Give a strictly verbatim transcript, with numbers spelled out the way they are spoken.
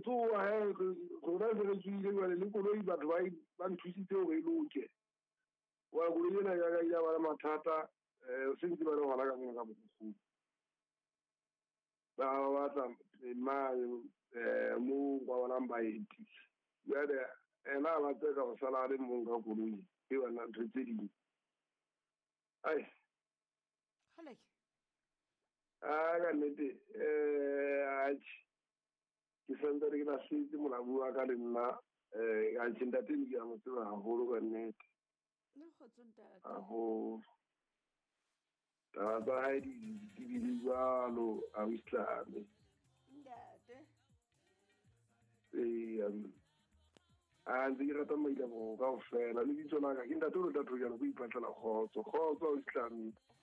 tsoa he rona se re tswile jwale le koloi batho ba nthusitse hore e loke wa koloi ena ya ka ile ba le mathata um se ntse ba le ngwana ka nna ka bokgukgu ba batla mane um moo ba bonang baeti jwale ena a batse ka go sala a le mong ka koloi ke bana ntho tse ding ai a ka nnete um ke santse ke lahletse molabu wa ka le nna um a ntate ke a mo tseba haholo ka nnete haholo taba tsa hae di bile jwalo a o islame ee a ntse ke rata mailabo ka go fela le ditsona ka ke ntate o le tatho jalo go ipatlela kgotso kgotso a o islame